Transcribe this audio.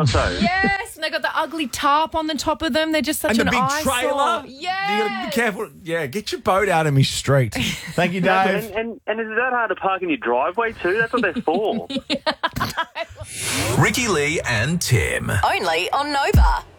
or so. Yes, and they got the ugly tarp on the top of them. They're just such And an the big eyesore. trailer. Yes. You got to be careful. Yeah, get your boat out of my street. Thank you, Dave. And is it that hard to park in your driveway too? That's what they're for. Ricky Lee and Tim. Only on Nova.